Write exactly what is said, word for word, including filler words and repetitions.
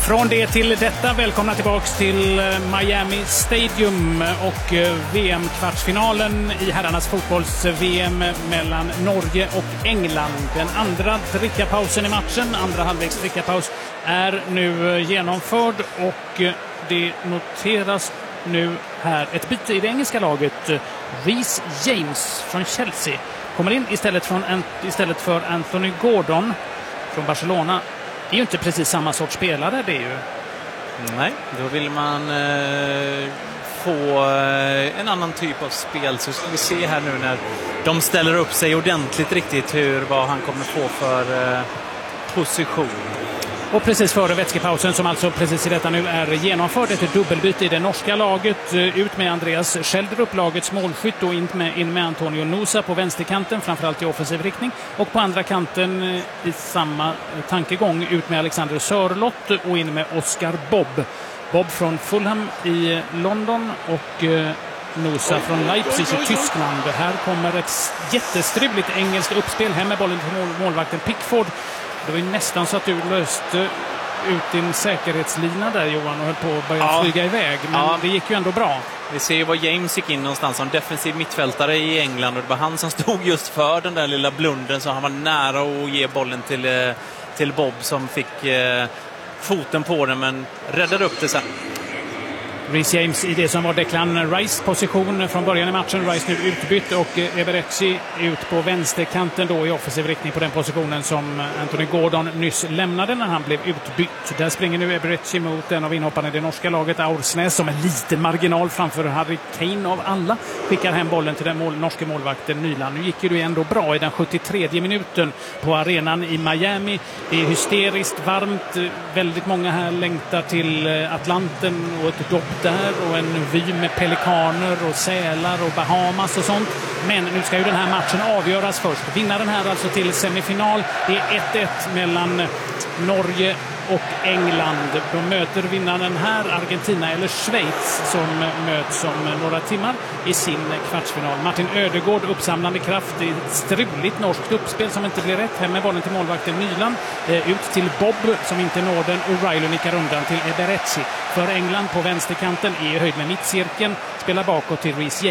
Från det till detta, välkomna tillbaks till Miami Stadium och V M-kvartsfinalen i herrarnas fotbolls-V M mellan Norge och England. Den andra drickapausen i matchen, andra halvvägs drickapaus, är nu genomförd och det noteras nu här ett byte i det engelska laget. Reece James från Chelsea kommer in istället, från, istället för Anthony Gordon från Barcelona. Det är ju inte precis samma sorts spelare, det är ju. Nej, då vill man eh, få eh, en annan typ av spel. Så ska vi se här nu när de ställer upp sig ordentligt riktigt hur, vad han kommer få för eh, position. Och precis före vätskepausen, som alltså precis i detta nu är genomförd, ett dubbelbyte i det norska laget. Ut med Andreas Schjelderup, lagets målskytt, och in med, in med Antonio Nusa på vänsterkanten, framförallt i offensiv riktning. Och på andra kanten i samma tankegång, ut med Alexander Sörlott och in med Oscar Bobb. Bobb från Fulham i London och eh, Nusa från Leipzig i Tyskland. Här kommer ett jättestrubligt engelskt uppspel hem med bollen till mål, målvakten Pickford. Det var ju nästan så att du löste ut din säkerhetslina där, Johan, och höll på att börja ja. flyga iväg. Men ja. det gick ju ändå bra. Vi ser ju var James gick in någonstans som defensiv mittfältare i England. Och det var han som stod just för den där lilla blunden, så han var nära att ge bollen till, till Bob som fick eh, foten på den, men räddade upp det sen. Reece James i det som var Declan Rice position från början i matchen. Rice nu utbytt och Eberechi ut på vänsterkanten då i offensiv riktning på den positionen som Anthony Gordon nyss lämnade när han blev utbytt. Där springer nu Eberechi mot en av inhopparna i det norska laget, Aursnes, som en liten marginal framför Harry Kane av alla. Skickar hem bollen till den mål, norska målvakten Nyland. Nu gick det ju ändå bra i den sjuttiotredje minuten på arenan i Miami. Det är hysteriskt varmt. Väldigt många här längtar till Atlanten och ett dopp där och en vy med pelikaner och sälar och Bahamas och sånt. Men nu ska ju den här matchen avgöras först. Vinnaren här alltså till semifinal. Det är ett ett mellan Norge och England. De möter vinnaren här, Argentina eller Schweiz, som möts om några timmar i sin kvartsfinal. Martin Ödegård, uppsamlande kraft i ett struligt norskt uppspel som inte blir rätt. Hem med bollen till målvakten Nyland. Ut till Bob som inte når den. O'Reilly nickar undan till Eberechi. För England på vänsterkanten i höjd med mittcirkeln. Spelar bakåt till Reece James.